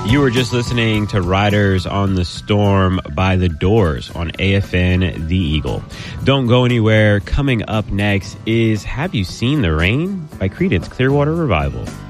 You were just listening to Riders on the Storm by The Doors on AFN The Eagle. Don't go anywhere. Coming up next is Have You Seen the Rain by Creedence Clearwater Revival.